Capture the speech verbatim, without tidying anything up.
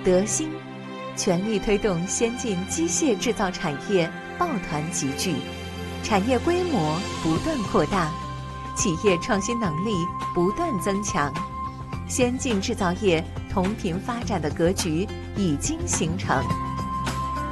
德兴全力推动先进机械制造产业抱团集聚，产业规模不断扩大，企业创新能力不断增强，先进制造业同频发展的格局已经形成。